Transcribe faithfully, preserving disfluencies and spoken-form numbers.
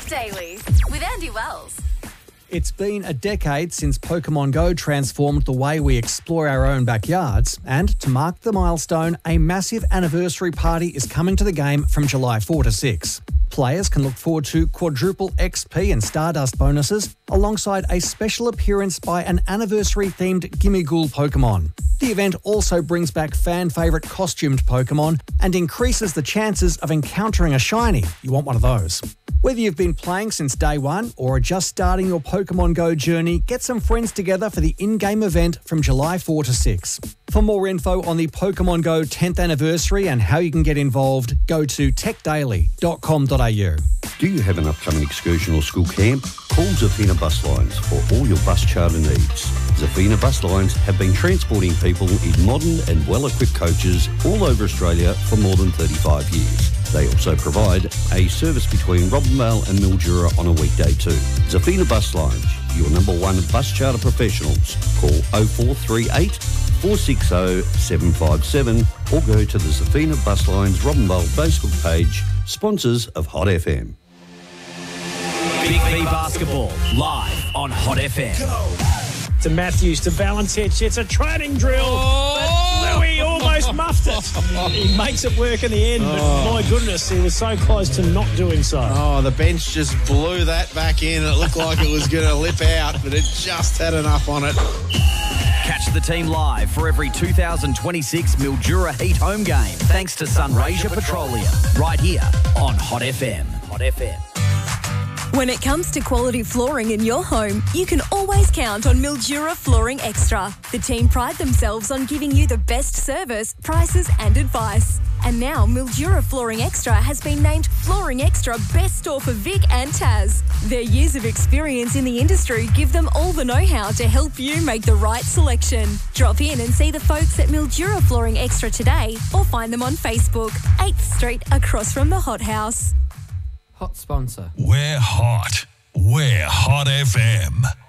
Daily with Andy Wells. It's been a decade since Pokemon Go transformed the way we explore our own backyards, and to mark the milestone, a massive anniversary party is coming to the game from July fourth to sixth. Players can look forward to quadruple X P and Stardust bonuses, alongside a special appearance by an anniversary-themed Gimmighoul Pokemon. The event also brings back fan-favourite costumed Pokemon and increases the chances of encountering a shiny. You want one of those. Whether you've been playing since day one or are just starting your Pokemon Go journey, get some friends together for the in-game event from July fourth to sixth. For more info on the Pokemon Go tenth anniversary and how you can get involved, go to tech daily dot com dot a u. Do you have an upcoming excursion or school camp? Call Zafina Bus Lines for all your bus charter needs. Zafina Bus Lines have been transporting people in modern and well-equipped coaches all over Australia for more than thirty-five years. They also provide a service between Robinvale and Mildura on a weekday too. Zafina Bus Lines, your number one bus charter professionals. Call oh four three eight, four six oh, seven five seven or go to the Zafina Bus Lines Robinvale Facebook page, sponsors of Hot F M. Big B Basketball, live on Hot F M. To Matthews, to Valentich. It's a training drill. Oh. But Louis almost muffed it. He makes it work in the end, but oh. my goodness, he was so close to not doing so. Oh, the bench just blew that back in. It looked like it was going to lip out, but it just had enough on it. Catch the team live for every two thousand twenty-six Mildura Heat home game, thanks to Sunraysia Petroleum, right here on Hot F M. Hot F M. When it comes to quality flooring in your home, you can always count on Mildura Flooring Extra. The team pride themselves on giving you the best service, prices and advice. And now Mildura Flooring Extra has been named Flooring Extra Best Store for Vic and Taz. Their years of experience in the industry give them all the know-how to help you make the right selection. Drop in and see the folks at Mildura Flooring Extra today, or find them on Facebook, eighth Street across from the Hot House. Hot sponsor. We're hot. We're Hot F M.